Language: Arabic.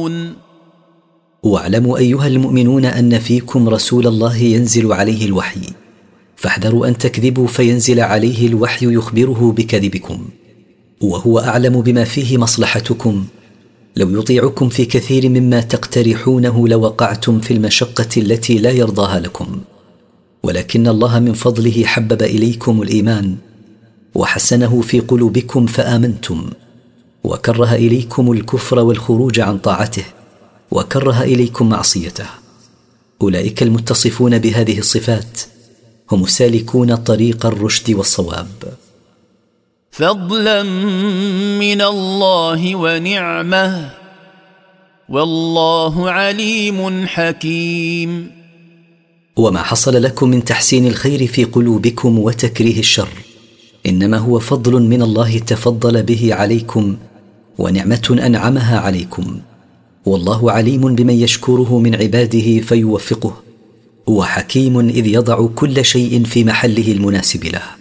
تخافون. واعلموا أيها المؤمنون أن فيكم رسول الله ينزل عليه الوحي، فاحذروا أن تكذبوا فينزل عليه الوحي يخبره بكذبكم، وهو أعلم بما فيه مصلحتكم. لو يطيعكم في كثير مما تقترحونه لوقعتم في المشقة التي لا يرضاها لكم، ولكن الله من فضله حبب إليكم الإيمان وحسنه في قلوبكم فآمنتم، وكره إليكم الكفر والخروج عن طاعته، وكره إليكم معصيته. أولئك المتصفون بهذه الصفات هم السالكون طريق الرشد والصواب. فضلا من الله ونعمه والله عليم حكيم. وما حصل لكم من تحسين الخير في قلوبكم وتكريه الشر إنما هو فضل من الله تفضل به عليكم ونعمة أنعمها عليكم، والله عليم بمن يشكره من عباده فيوفقه، وحكيم إذ يضع كل شيء في محله المناسب له.